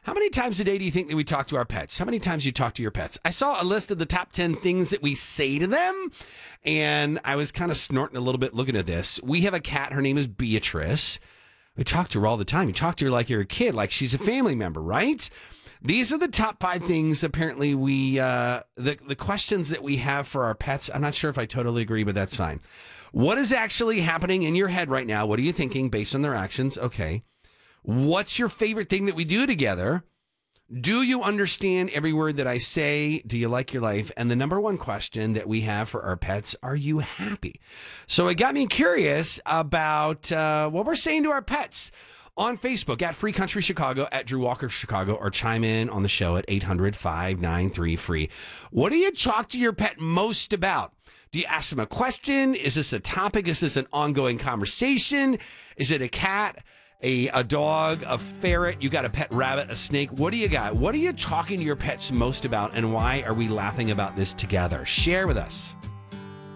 How many times a day do you think that we talk to our pets? How many times you talk to your pets? I saw a list of the top 10 things that we say to them, and I was kind of snorting a little bit looking at this. We have a cat. Her name is Beatrice. We talk to her all the time. You talk to her like you're a kid, like she's a family member, right? These are the top 5 things, apparently, the questions that we have for our pets. I'm not sure if I totally agree, but that's fine. What is actually happening in your head right now? What are you thinking based on their actions? Okay. What's your favorite thing that we do together? Do you understand every word that I say? Do you like your life? And the number one question that we have for our pets, are you happy? So it got me curious about what we're saying to our pets on Facebook at Free Country Chicago, at Drew Walker Chicago, or chime in on the show at 800-593-FREE. What do you talk to your pet most about? Do you ask them a question? Is this a topic? Is this an ongoing conversation? Is it a cat? A dog, a ferret, you got a pet rabbit, a snake. What do you got? What are you talking to your pets most about, and why are we laughing about this together? Share with us.